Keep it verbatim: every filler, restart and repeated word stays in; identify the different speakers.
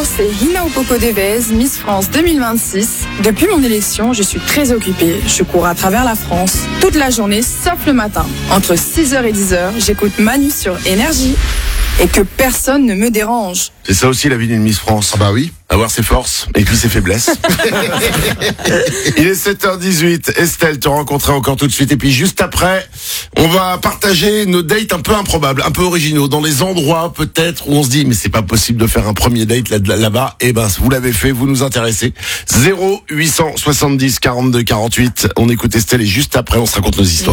Speaker 1: c'est Hina Opoko Devez, Miss France deux mille vingt-six. Depuis mon élection, je suis très occupée. Je cours à travers la France toute la journée, sauf le matin. Entre six heures et dix heures, j'écoute Manu sur Énergie et que personne ne me dérange.
Speaker 2: C'est ça aussi la vie d'une Miss France.
Speaker 3: Ah bah oui.
Speaker 2: Avoir ses forces et puis ses faiblesses. Il est sept heures dix-huit. Estelle te rencontrer encore tout de suite. Et puis juste après, on va partager nos dates un peu improbables, un peu originaux, dans les endroits peut-être où on se dit mais c'est pas possible de faire un premier date là, là-bas. Et ben vous l'avez fait, vous nous intéressez. zéro huit cent soixante-dix quarante-deux quarante-huit. On écoute Estelle et juste après on se raconte nos histoires.